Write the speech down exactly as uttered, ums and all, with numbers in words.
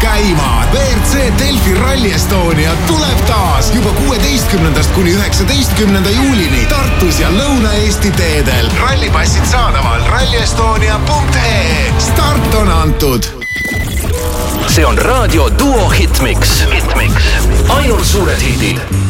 käima. V R C Delfi Rally Estonia tuleb taas juba kuueteistkümnendast kuni üheksateistkümnenda juulini Tartus ja Lõuna-Eesti teedel. Rallipassid saadaval rally estonia punkt ee. Start on antud. See on Raadio Duo Hitmix. Hitmix. Ainult suured hitid.